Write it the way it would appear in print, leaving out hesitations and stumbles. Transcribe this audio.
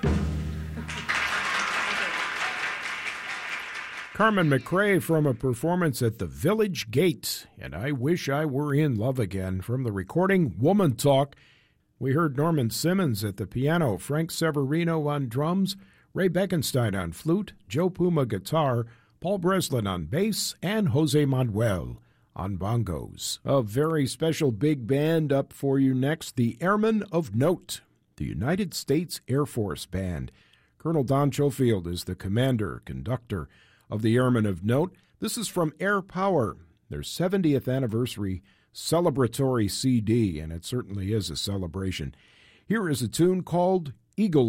Carmen McRae from a performance at the Village Gate, and I Wish I Were in Love Again from the recording Woman Talk. We heard Norman Simmons at the piano, Frank Severino on drums, Ray Beckenstein on flute, Joe Puma guitar, Paul Breslin on bass, and Jose Manuel on bongos. A very special big band up for you next, the Airmen of Note, the United States Air Force Band. Colonel Don Schofield is the commander, conductor of the Airmen of Note. This is from Air Power, their 70th anniversary celebratory CD, and it certainly is a celebration. Here is a tune called Eagle